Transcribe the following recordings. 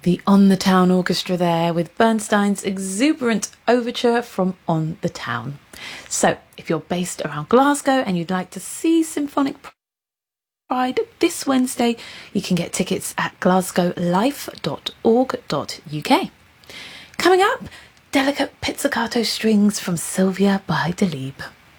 The On the Town Orchestra there with Bernstein's exuberant overture from On the Town. So, if you're based around Glasgow and you'd like to see Symphonic Pride this Wednesday, you can get tickets at glasgowlife.org.uk. Coming up, Delicate Pizzicato Strings from Sylvia by Delibes.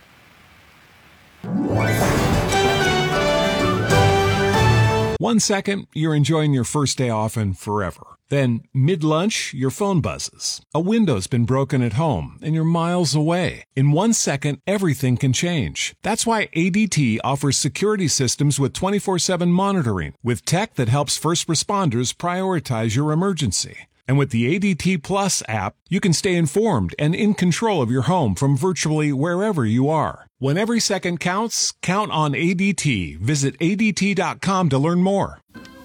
1 second, you're enjoying your first day off and forever. Then, mid-lunch, your phone buzzes. A window's been broken at home, and you're miles away. In 1 second, everything can change. That's why ADT offers security systems with 24/7 monitoring, with tech that helps first responders prioritize your emergency. And with the ADT Plus app, you can stay informed and in control of your home from virtually wherever you are. When every second counts, count on ADT. Visit ADT.com to learn more.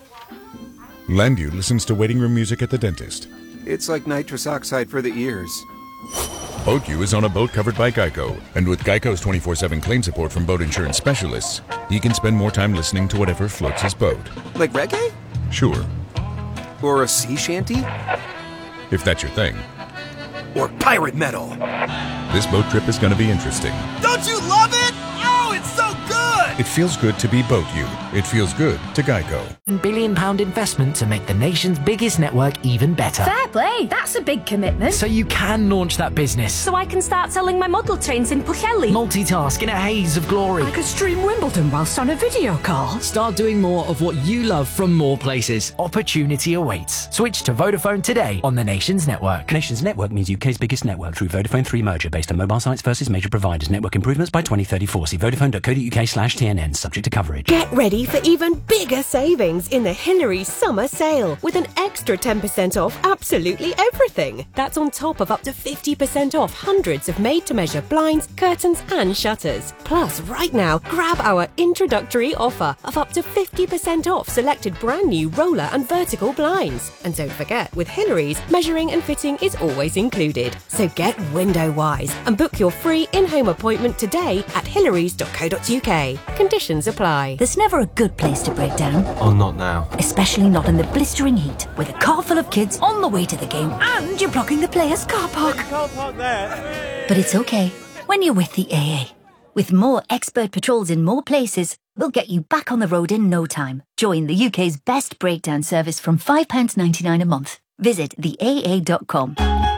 Landu listens to waiting room music at the dentist. It's like nitrous oxide for the ears. BoatU is on a boat covered by Geico. And with Geico's 24/7 claim support from boat insurance specialists, he can spend more time listening to whatever floats his boat. Like reggae? Sure. Or a sea shanty? If that's your thing. Or pirate metal? This boat trip is going to be interesting. Don't you love it? Oh, it's so good! It feels good to be BoatU. It feels good to Geico. £1 billion investment to make the nation's biggest network even better. Fair play, that's a big commitment. So you can launch that business. So I can start selling my model trains in Pwllheli. Multitask in a haze of glory. I could stream Wimbledon whilst on a video call. Start doing more of what you love from more places. Opportunity awaits. Switch to Vodafone today on the nation's network. Nation's network means UK's biggest network through Vodafone 3 merger based on mobile sites versus major providers. Network improvements by 2034. See vodafone.co.uk/TNN. Subject to coverage. Get ready for even bigger savings in the Hillary's summer sale with an extra 10% off absolutely everything. That's on top of up to 50% off hundreds of made-to-measure blinds, curtains and shutters. Plus, right now, grab our introductory offer of up to 50% off selected brand new roller and vertical blinds. And don't forget, with Hillary's, measuring and fitting is always included. So get window-wise and book your free in-home appointment today at hillarys.co.uk. Conditions apply. There's never a good place to break down. Oh, not now. Especially not in the blistering heat, with a car full of kids on the way to the game and you're blocking the players' car park. You can't park there. But it's okay when you're with the AA. With more expert patrols in more places, we'll get you back on the road in no time. Join the UK's best breakdown service from £5.99 a month. Visit theaa.com.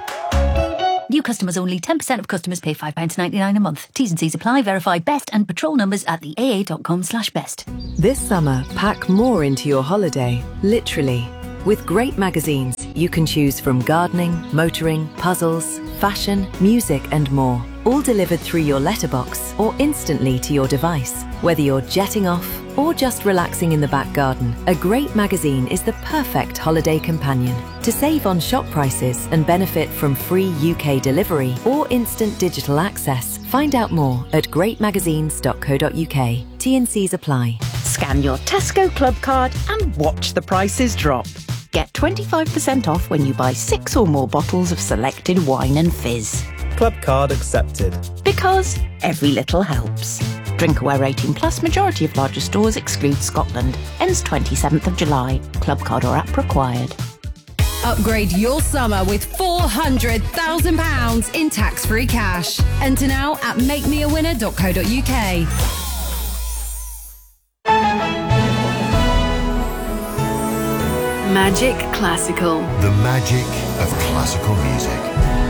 New customers only. 10% of customers pay £5.99 a month. T's and C's apply. Verify best and patrol numbers at theaa.com/best. This summer, pack more into your holiday, literally. With great magazines, you can choose from gardening, motoring, puzzles, fashion, music and more. All delivered through your letterbox or instantly to your device. Whether you're jetting off or just relaxing in the back garden, a great magazine is the perfect holiday companion. To save on shop prices and benefit from free UK delivery or instant digital access, find out more at greatmagazines.co.uk. T&Cs apply. Scan your Tesco Club card and watch the prices drop. Get 25% off when you buy 6 or more bottles of selected wine and fizz. Club card accepted. Because every little helps. Drinkaware 18 plus. Majority of larger stores exclude Scotland. Ends 27th of July. Club card or app required. Upgrade your summer with £400,000 in tax-free cash. Enter now at makemeawinner.co.uk. Magic Classical. The magic of classical music.